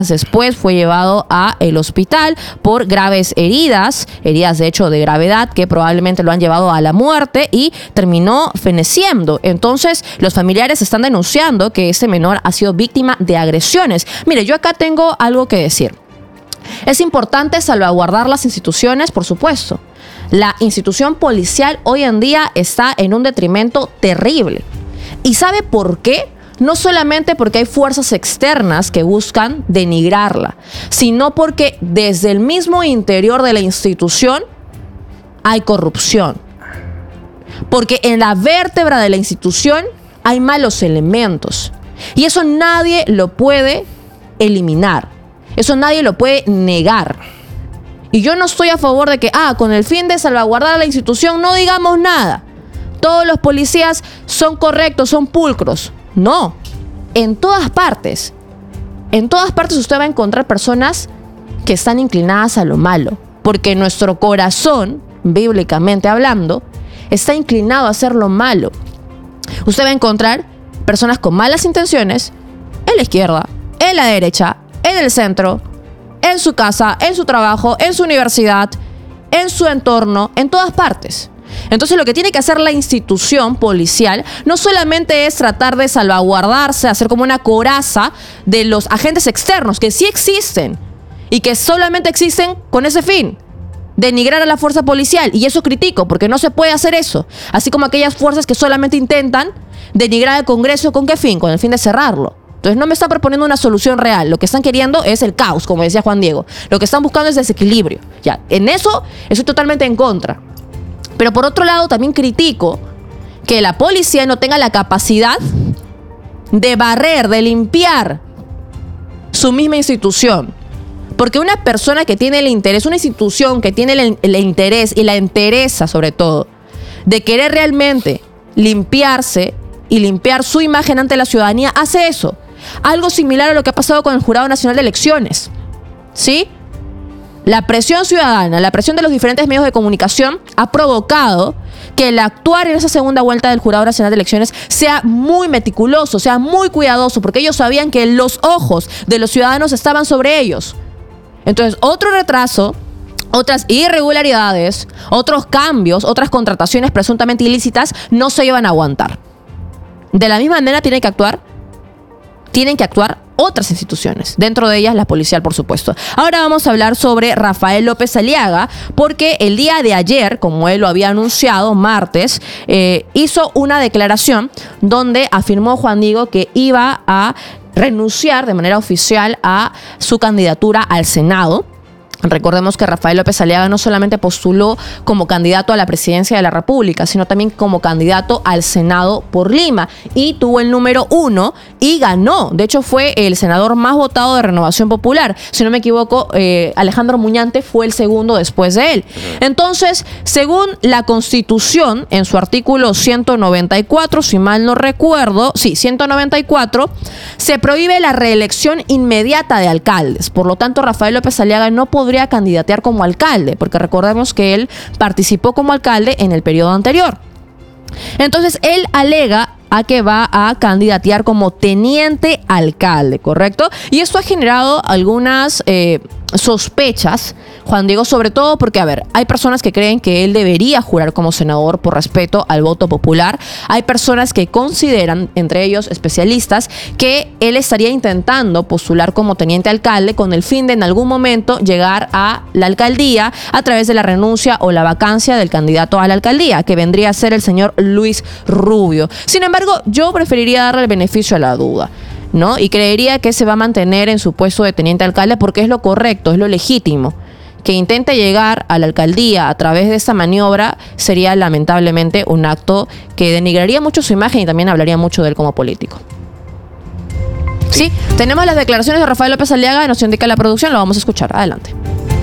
Después fue llevado a el hospital por graves heridas de hecho de gravedad que probablemente lo han llevado a la muerte y terminó feneciendo. Entonces los familiares están denunciando que este menor ha sido víctima de agresiones. Mire, yo acá tengo algo que decir. Es importante salvaguardar las instituciones, por supuesto. La institución policial hoy en día está en un detrimento terrible. ¿Y sabe por qué? No solamente porque hay fuerzas externas que buscan denigrarla, sino porque desde el mismo interior de la institución hay corrupción. Porque en la vértebra de la institución hay malos elementos. Y eso nadie lo puede eliminar. Eso nadie lo puede negar. Y yo no estoy a favor de que, con el fin de salvaguardar a la institución, no digamos nada. Todos los policías son correctos, son pulcros. No, en todas partes usted va a encontrar personas que están inclinadas a lo malo, porque nuestro corazón, bíblicamente hablando, está inclinado a hacer lo malo. Usted va a encontrar personas con malas intenciones en la izquierda, en la derecha, en el centro, en su casa, en su trabajo, en su universidad, en su entorno, en todas partes. Entonces lo que tiene que hacer la institución policial no solamente es tratar de salvaguardarse, hacer como una coraza de los agentes externos que sí existen y que solamente existen con ese fin, denigrar a la fuerza policial. Y eso critico, porque no se puede hacer eso. Así como aquellas fuerzas que solamente intentan denigrar al Congreso, ¿con qué fin? Con el fin de cerrarlo. Entonces no me están proponiendo una solución real. Lo que están queriendo es el caos, como decía Juan Diego. Lo que están buscando es desequilibrio. Ya, en eso estoy totalmente en contra. Pero por otro lado también critico que la policía no tenga la capacidad de barrer, de limpiar su misma institución. Porque una persona que tiene el interés, una institución que tiene el interés y la entereza sobre todo, de querer realmente limpiarse y limpiar su imagen ante la ciudadanía, hace eso. Algo similar a lo que ha pasado con el Jurado Nacional de Elecciones. ¿Sí? La presión ciudadana, la presión de los diferentes medios de comunicación ha provocado que el actuar en esa segunda vuelta del Jurado Nacional de Elecciones sea muy meticuloso, sea muy cuidadoso, porque ellos sabían que los ojos de los ciudadanos estaban sobre ellos. Entonces, otro retraso, otras irregularidades, otros cambios, otras contrataciones presuntamente ilícitas no se iban a aguantar. De la misma manera tienen que actuar otras instituciones, dentro de ellas la policial, por supuesto. Ahora vamos a hablar sobre Rafael López Aliaga, porque el día de ayer, como él lo había anunciado, martes, hizo una declaración donde afirmó Juan Diego que iba a renunciar de manera oficial a su candidatura al Senado. Recordemos que Rafael López Aliaga no solamente postuló como candidato a la presidencia de la República, sino también como candidato al Senado por Lima, y tuvo el número 1 y ganó. De hecho, fue el senador más votado de Renovación Popular. Si no me equivoco, Alejandro Muñante fue el segundo después de él. Entonces, según la Constitución, en su artículo 194, si mal no recuerdo, 194, se prohíbe la reelección inmediata de alcaldes. Por lo tanto, Rafael López Aliaga no podría candidatear como alcalde, porque recordemos que él participó como alcalde en el periodo anterior. Entonces, él alega a que va a candidatear como teniente alcalde, ¿correcto? Y esto ha generado algunas sospechas, Juan Diego, sobre todo porque, hay personas que creen que él debería jurar como senador por respeto al voto popular. Hay personas que consideran, entre ellos especialistas, que él estaría intentando postular como teniente alcalde con el fin de en algún momento llegar a la alcaldía a través de la renuncia o la vacancia del candidato a la alcaldía, que vendría a ser el señor Luis Rubio. Sin embargo, yo preferiría darle el beneficio a la duda, ¿no? Y creería que se va a mantener en su puesto de teniente alcalde porque es lo correcto, es lo legítimo. Que intente llegar a la alcaldía a través de esta maniobra sería lamentablemente un acto que denigraría mucho su imagen y también hablaría mucho de él como político. Sí, tenemos las declaraciones de Rafael López Aliaga, nos indica la producción, lo vamos a escuchar. Adelante.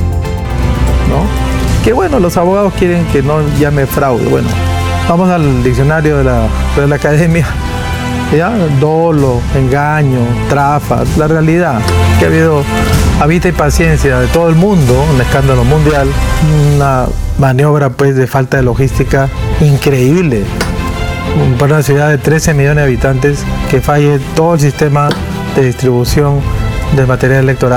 ¿No? Que bueno, los abogados quieren que no llame fraude. Bueno, vamos al diccionario de la academia. ¿Ya? Dolo, engaño, trafa, la realidad que ha habido habita y paciencia de todo el mundo, un escándalo mundial, una maniobra pues de falta de logística increíble para una ciudad de 13 millones de habitantes, que falle todo el sistema de distribución del material electoral.